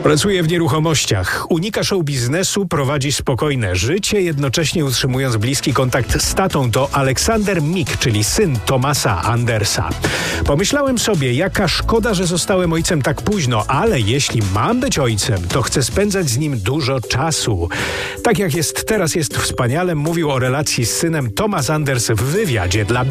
Pracuje w nieruchomościach, unika show biznesu, prowadzi spokojne życie, jednocześnie utrzymując bliski kontakt z tatą. To Aleksander Mik, czyli syn Thomasa Andersa. Pomyślałem sobie, jaka szkoda, że zostałem ojcem tak późno, ale jeśli mam być ojcem, to chcę spędzać z nim dużo czasu. Tak jak jest teraz, jest wspaniale, mówił o relacji z synem Thomas Anders w wywiadzie dla